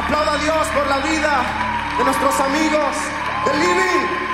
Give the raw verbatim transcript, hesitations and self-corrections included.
Aplauda a Dios por la vida de nuestros amigos de Living.